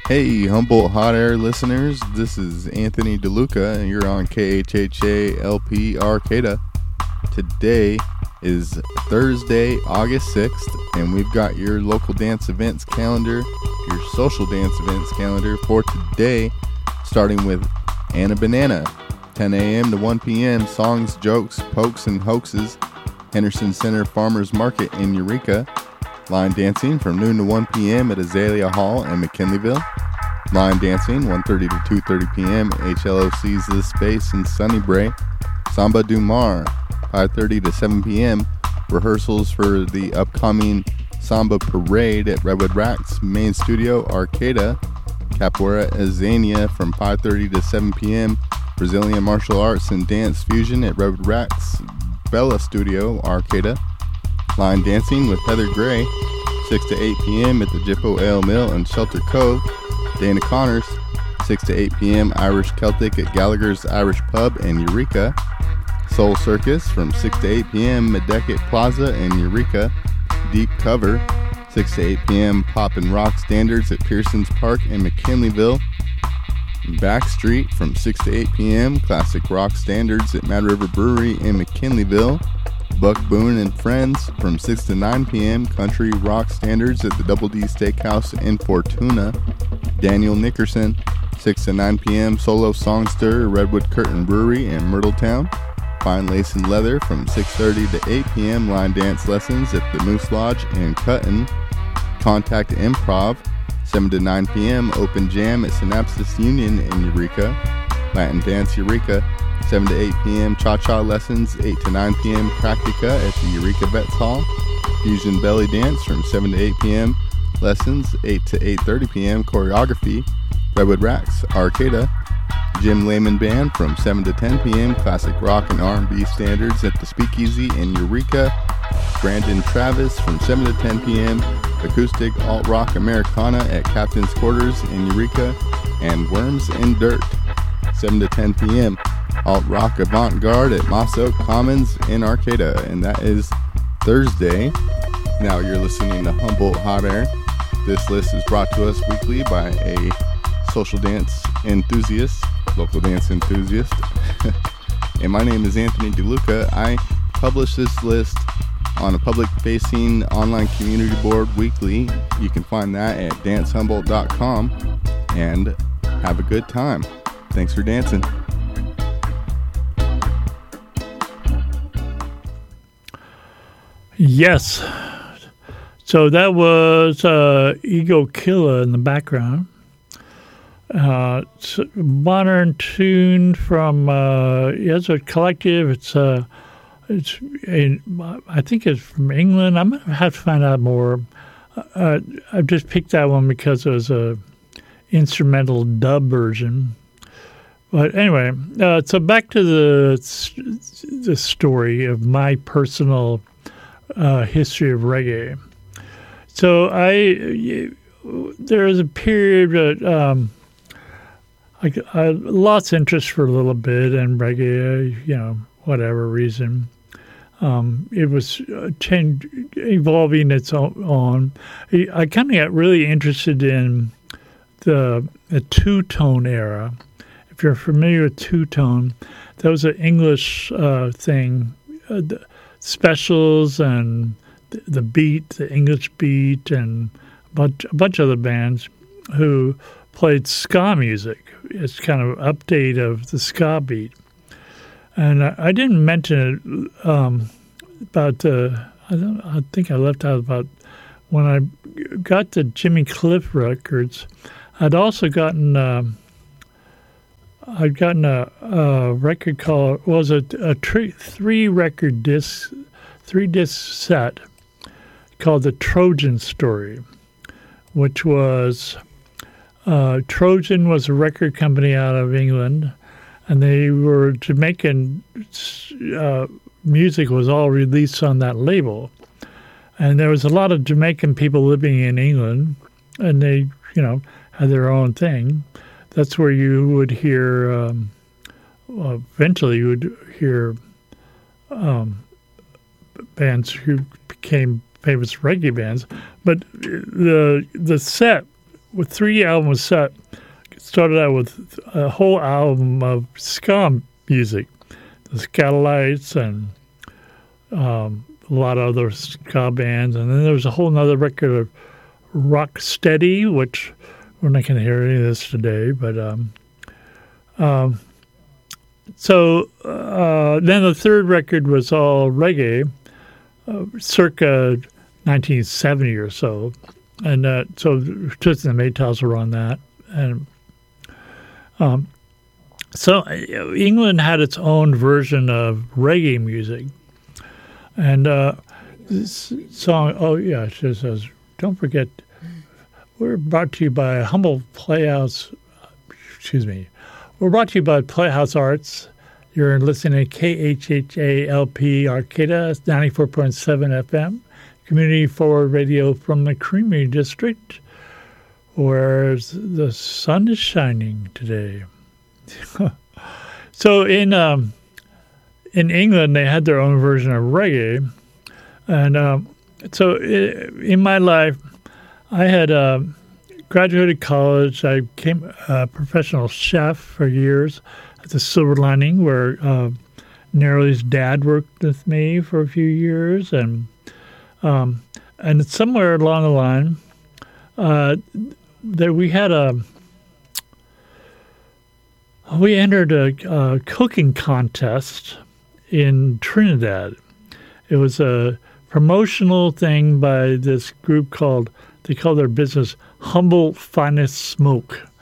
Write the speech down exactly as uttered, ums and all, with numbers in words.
Hey, Humboldt Hot Air listeners, this is Anthony DeLuca, and you're on K H H A L P Arcata. Today is Thursday, August sixth, and we've got your local dance events calendar, your social dance events calendar for today, starting with Anna Banana, ten a.m. to one p.m., songs, jokes, pokes, and hoaxes, Henderson Center Farmers Market in Eureka, line dancing from noon to one p.m. at Azalea Hall in McKinleyville, line dancing one thirty to two thirty p.m. at H L O C's The Space in Sunnybray, Samba du Mar, five thirty to seven p.m., rehearsals for the upcoming Samba Parade at Redwood Racks Main Studio Arcata, Capoeira Azania from five thirty to seven p.m., Brazilian Martial Arts and Dance Fusion at Redwood Racks Bella Studio Arcata, line dancing with Heather Gray, six to eight p.m. at the Jippo Ale Mill and Shelter Cove, Dana Connors, six to eight p.m. Irish Celtic at Gallagher's Irish Pub in Eureka, Soul Circus from six to eight p.m. at Beckett Plaza in Eureka, Deep Cover, six to eight p.m. Pop and Rock Standards at Pearson's Park in McKinleyville, Backstreet from six to eight p.m. Classic Rock Standards at Mad River Brewery in McKinleyville, Buck Boone and Friends from six to nine p.m. Country Rock Standards at the Double D Steakhouse in Fortuna, Daniel Nickerson, six to nine p.m. Solo Songster at Redwood Curtain Brewery in Myrtletown, Fine Lace and Leather from six thirty to eight p.m. Line dance lessons at the Moose Lodge in Cutton, Contact Improv, seven to nine p.m. Open Jam at Synapsis Union in Eureka, Latin Dance Eureka, seven to eight p.m. Cha-Cha lessons, eight to nine p.m. Practica at the Eureka Vets Hall, Fusion Belly Dance from seven to eight p.m. Lessons, eight to eight thirty p.m. Choreography, Redwood Racks Arcata, Jim Lehman Band from seven to ten p.m. Classic Rock and R and B Standards at the Speakeasy in Eureka, Brandon Travis from seven to ten p.m. Acoustic Alt Rock Americana at Captain's Quarters in Eureka, and Worms and Dirt, seven to ten p.m. Alt Rock Avant-Garde at Moss Oak Commons in Arcata, and that is Thursday. Now you're listening to Humboldt Hot Air. This list is brought to us weekly by a social dance enthusiast, local dance enthusiast. And my name is Anthony DeLuca. I publish this list on a public-facing online community board weekly. You can find that at dance humboldt dot com, and have a good time. Thanks for dancing. Yes. So that was uh, Ego Killa in the background. Uh, it's a modern tune from uh, yeah, it's a collective. It's uh, it's a, I think it's from England. I'm gonna have to find out more. Uh, I just picked that one because it was a instrumental dub version. But anyway, uh, so back to the the story of my personal uh, history of reggae. So I there was a period that um, I, I lost interest for a little bit in reggae, you know, whatever reason. Um, it was uh, change, evolving its own. I, I kind of got really interested in the, the two-tone era. If you're familiar with two-tone, that was an English uh, thing. Uh, the Specials and the, the Beat, the English Beat, and a bunch, a bunch of other bands who played ska music. It's kind of an update of the ska beat. And I, I didn't mention it um, about the, I, don't, I think I left out about when I got the Jimmy Cliff records, I'd also gotten, uh, I'd gotten a, a record called, was a, a three, three record disc, three disc set called The Trojan Story, which was, uh, Trojan was a record company out of England, and they were Jamaican uh, music was all released on that label. And there was a lot of Jamaican people living in England, and they, you know, had their own thing. That's where you would hear, um, well, eventually you would hear um, bands who became famous reggae bands. But the the set with three album set. It started out with a whole album of ska music, the Skatalites and um, a lot of other ska bands. And then there was a whole other record of Rock Steady, which we're not going to hear any of this today. But um, um, so uh, then the third record was all reggae, uh, circa nineteen seventy or so. And uh, so Twisted and the Maytals were on that. And um, so England had its own version of reggae music. And uh, this song, oh, yeah, it just says, don't forget, we're brought to you by Humble Playhouse, excuse me, we're brought to you by Playhouse Arts. You're listening to K H H A L P Arcata, ninety-four point seven F M. Community forward radio from the Creamery District, where the sun is shining today. So in um, in England, they had their own version of reggae, and um, so it, in my life, I had uh, graduated college. I became a professional chef for years at the Silver Lining, where uh, Nerly's dad worked with me for a few years, and Um, and somewhere along the line, uh, there we had a we entered a, a cooking contest in Trinidad. It was a promotional thing by this group called, they call their business Humble Finest Smoke.